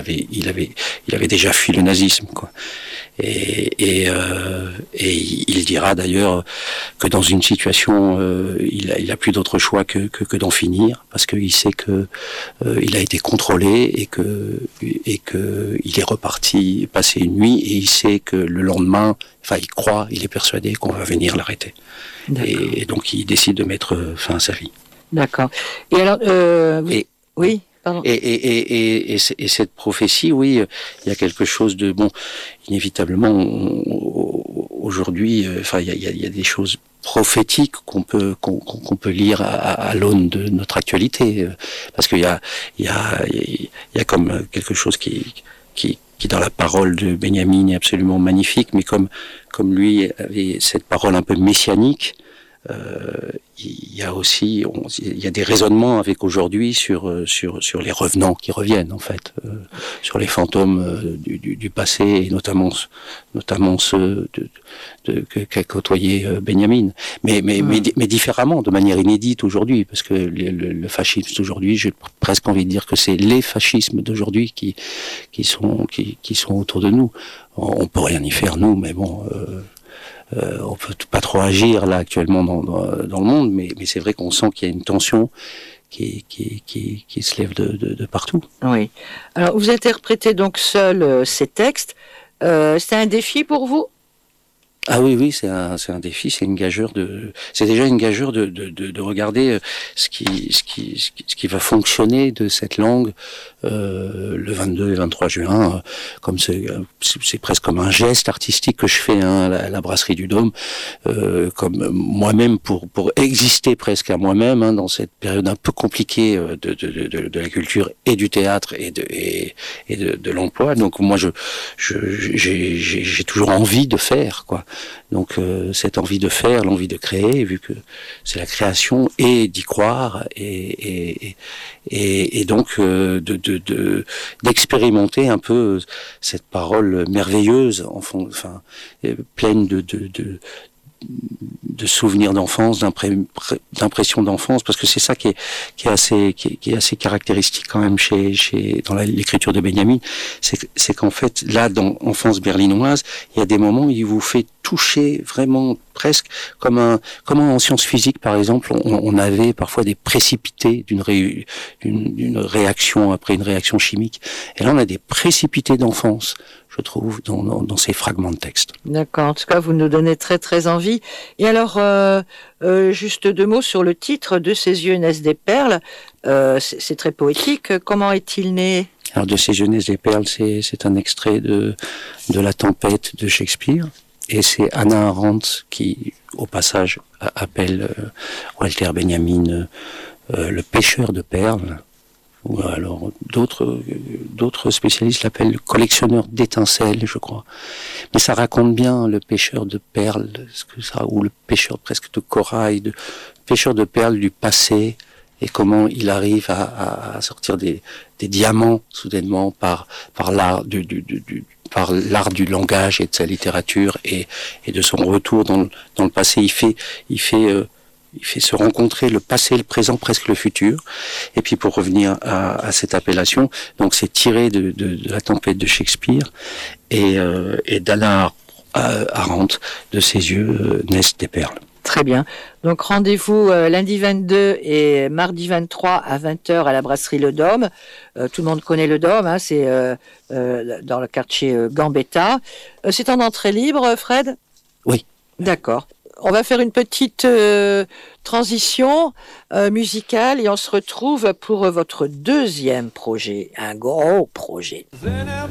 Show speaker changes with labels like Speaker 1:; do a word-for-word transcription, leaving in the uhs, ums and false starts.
Speaker 1: avait, il avait, il avait déjà fui le nazisme, quoi. Et, et, euh, et il dira d'ailleurs que dans une situation, euh, il a, il a plus d'autre choix que, que, que d'en finir, parce qu'il sait que euh, il a été contrôlé et que et que il est reparti passer une nuit, et il sait que le lendemain, enfin, il croit, il est persuadé qu'on va venir l'arrêter. Et, et donc, il décide de mettre fin à sa vie.
Speaker 2: D'accord. Et alors, euh, vous...
Speaker 1: et,
Speaker 2: oui. Pardon.
Speaker 1: Et, et, et, et, et cette prophétie, oui, il y a quelque chose de bon. Inévitablement, on, aujourd'hui, enfin, il y a, il y a des choses prophétiques qu'on peut qu'on, qu'on peut lire à, à l'aune de notre actualité, parce qu'il y a il y a il y a comme quelque chose qui qui qui dans la parole de Benjamin est absolument magnifique, mais comme comme lui avait cette parole un peu messianique. Euh, il y a aussi, on, il y a des raisonnements avec aujourd'hui sur sur sur les revenants qui reviennent en fait, euh, sur les fantômes euh, du, du, du passé, et notamment notamment ceux de, de, de qu'a côtoyé euh, Benjamin, mais mais, mmh. mais mais différemment, de manière inédite aujourd'hui, parce que le, le, le fascisme d'aujourd'hui, j'ai presque envie de dire que c'est les fascismes d'aujourd'hui qui qui sont qui qui sont autour de nous. On, on peut rien y faire nous, mais bon. Euh, Euh, on peut pas trop agir là actuellement dans, dans, dans le monde, mais, mais c'est vrai qu'on sent qu'il y a une tension qui, qui, qui, qui se lève de, de, de partout.
Speaker 2: Oui. Alors vous interprétez donc seul euh, ces textes. Euh, c'est un défi pour vous ?
Speaker 1: Ah oui, oui, c'est un, c'est un défi, c'est une gageure de, c'est déjà une gageure de, de, de, de regarder ce qui, ce qui, ce qui, ce qui va fonctionner de cette langue euh, le vingt-deux et vingt-trois juin. Comme c'est, c'est presque comme un geste artistique que je fais hein, à, la, à la brasserie du Dôme, euh, comme moi-même pour pour exister presque à moi-même hein, dans cette période un peu compliquée de de, de, de la culture et du théâtre et de et, et de, de l'emploi. Donc moi, je, je j'ai, j'ai, j'ai toujours envie de faire quoi. Donc euh, cette envie de faire, l'envie de créer, vu que c'est la création et d'y croire et et et, et donc euh, de, de de d'expérimenter un peu cette parole merveilleuse, enfin, enfin pleine de de de de souvenirs d'enfance, d'impressions d'enfance, parce que c'est ça qui est, qui est assez, qui est, qui est assez caractéristique quand même chez, chez, dans la, l'écriture de Benjamin, c'est, c'est qu'en fait, là, dans Enfance berlinoise, il y a des moments où il vous fait toucher vraiment presque comme un, comme en sciences physiques, par exemple, on, on avait parfois des précipités d'une, ré, d'une, d'une réaction après une réaction chimique, et là, on a des précipités d'enfance, je trouve, dans, dans, dans ces fragments de texte.
Speaker 2: D'accord. En tout cas, vous nous donnez très, très envie. Et alors, euh, euh, juste deux mots sur le titre de Ses yeux naissent des perles. Euh, c'est, c'est très poétique. Comment est-il né ?
Speaker 1: Alors, de Ses yeux naissent des perles, c'est, c'est un extrait de, de La Tempête de Shakespeare. Et c'est Hannah Arendt qui, au passage, appelle euh, Walter Benjamin euh, le pêcheur de perles. Ou alors d'autres d'autres spécialistes l'appellent le collectionneur d'étincelles, je crois. Mais ça raconte bien le pêcheur de perles, ce que ça, ou le pêcheur presque de corail, de pêcheur de perles du passé, et comment il arrive à, à, à sortir des, des diamants soudainement par par l'art du, du, du, du par l'art du langage et de sa littérature et, et de son retour dans le, dans le passé. Il fait il fait euh, Il fait se rencontrer le passé, le présent, presque le futur. Et puis pour revenir à, à cette appellation, donc c'est tiré de, de, de La Tempête de Shakespeare et, euh, et d'Hannah Arendt, de Ses yeux euh, naissent des perles.
Speaker 2: Très bien. Donc rendez-vous euh, lundi vingt-deux et mardi vingt-trois à vingt heures à la brasserie Le Dôme. Euh, tout le monde connaît Le Dôme, hein, c'est euh, euh, dans le quartier euh, Gambetta. Euh, c'est en entrée libre, Fred ?
Speaker 1: Oui.
Speaker 2: D'accord. On va faire une petite euh, transition euh, musicale et on se retrouve pour votre deuxième projet, un gros projet.